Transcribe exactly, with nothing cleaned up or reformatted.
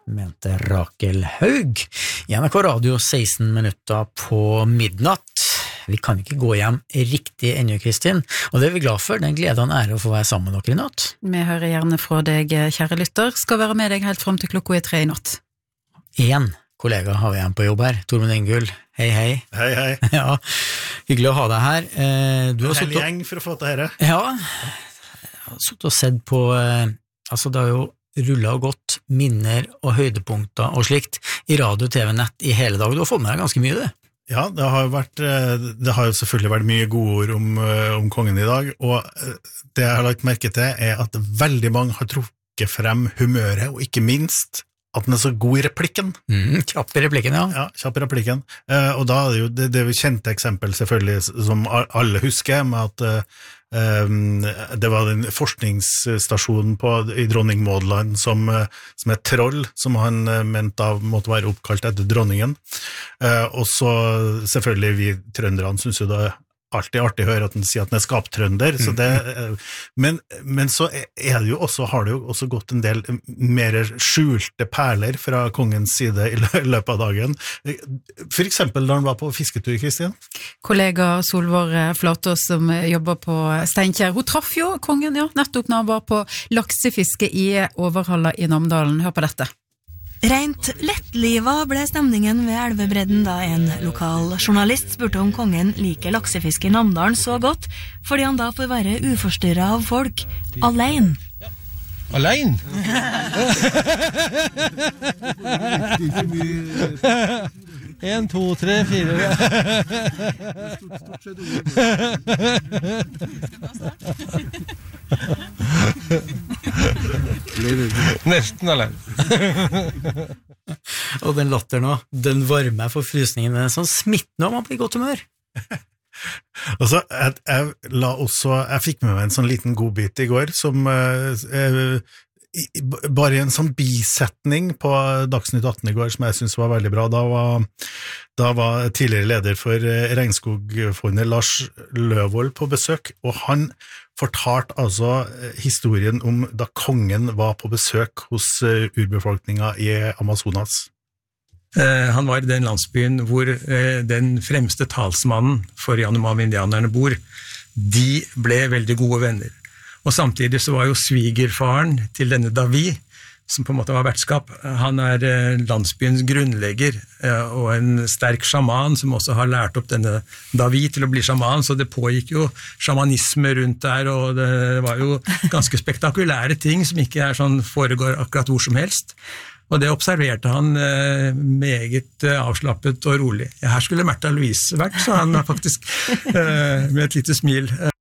mente Rakel Haug. I N R K Radio seksten minutter på midnatt. Vi kan ikke gå hjem riktig ennå, Kristin, og det er vi glad for. Det er en glede og en ære å få være sammen med dere i natt. Vi hører gjerne fra deg, kjære lytter. Skal være med deg helt frem til klokka er tre i natt. En kollega har vi igjen på jobb her, Tormund Ingull. Hei, hei. Hei, hei. Ja, hyggelig å ha deg her. Du har en hel gjeng for å få til dette. Ja, jeg har suttet og sett på, altså det har jo rullet og gått minner og høydepunkter og slikt i radio, T V, nett i hele dag. Du har fått med deg ganske mye, det. Ja, det har jo vært, det har jo selvfølgelig vært mye gode ord om, om kongen i dag, og det jeg har lagt merke til er at veldig mange har trukket frem humøret, og ikke minst at den er så god i replikken. Mm, kjapp i replikken, ja. Ja, kjapp i replikken. Og da er det jo det, det er jo kjente eksempel selvfølgelig, som alle husker, med at Um, det var den forskningsstasjonen på, i Dronning Maud-land som, som er troll, som han mente da måtte være oppkalt etter dronningen. Uh, og så selvfølgelig vi trønderne synes jo det er alltid artig å høre at den sier at den er skaptrønder, så det, men, men så er det jo også, har det jo også gått en del mer skjulte perler fra kongens side i løpet av dagen. For eksempel da han var på fisketur, Kristin. Kollega Solvår Flatås som jobber på Steinkjer, hun traff jo kongen, ja, nettopp når han var på laksefiske i Overhalla i Namdalen. Hør på dette. Rent lettliva ble stemningen ved elvebredden da en lokal journalist spurte om kongen liker laksefiske i Namdalen så godt, fordi han da får være uforstyrret av folk, alene. Alene? En, to, tre, fire. Nesten alene. Og den latter nå, den varmer for frysningen, den er sånn smittende om man blir godt humør. Altså, jeg, jeg la også, jeg fikk med meg en sånn liten godbit i går, som eh, bare en sånn bisetning på Dagsnytt atten i går, som jeg synes var veldig bra. Da var, da var tidligere leder for Regnskogfondet, Lars Løvold, på besøk, og han fortalte altså historien om da kongen var på besøk hos urbefolkningen i Amazonas. Han var i den landsbyen hvor den fremste talsmannen for Yanomami-indianerne bor. De ble veldig gode venner. Og samtidig så var jo svigerfaren til denne Davi, som på en måte var vertskap, han er landsbyens grunnlegger og en sterk sjaman som også har lært opp denne Davi til å bli sjaman, så det pågikk jo sjamanisme rundt der, og det var jo ganske spektakulære ting som ikke er sånn foregår akkurat hvor som helst. Og det observerte han meget avslappet og rolig. Her skulle Märtha Louise vært, så han var faktisk med et lite smil.